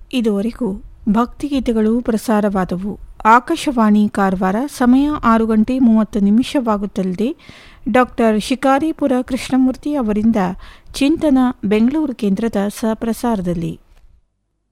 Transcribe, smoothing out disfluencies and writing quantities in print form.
ಇದುವರೆಗೂ ಭಕ್ತಿಗೀತೆಗಳು ಪ್ರಸಾರವಾದವು. ಆಕಾಶವಾಣಿ ಕಾರವಾರ. ಸಮಯ 6:30 ಡಾಕ್ಟರ್ ಶಿಕಾರಿಪುರ ಕೃಷ್ಣಮೂರ್ತಿ ಅವರಿಂದ ಚಿಂತನ ಬೆಂಗಳೂರು ಕೇಂದ್ರದ ಸಹಪ್ರಸಾರದಲ್ಲಿ.